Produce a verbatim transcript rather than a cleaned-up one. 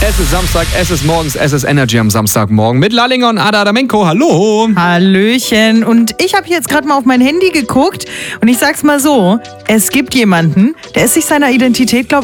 Es ist Samstag, es ist morgens, es ist Energy am Samstagmorgen mit Lallinger und Ada Adamenko. Hallo. Hallöchen. Und ich habe jetzt gerade mal auf mein Handy geguckt und ich sag's mal so, es gibt jemanden, der ist sich seiner Identität, glaube